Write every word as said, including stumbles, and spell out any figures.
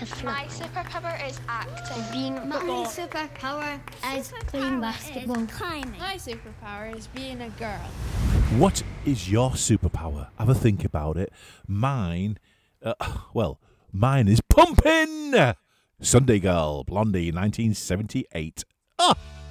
My superpower is acting. Being My football. superpower is Superpower playing basketball. is climbing. My superpower is being a girl. What is your superpower? Have a think about it. Mine, uh, well, mine is pumping. Sunday Girl, Blondie, nineteen seventy-eight. Ah!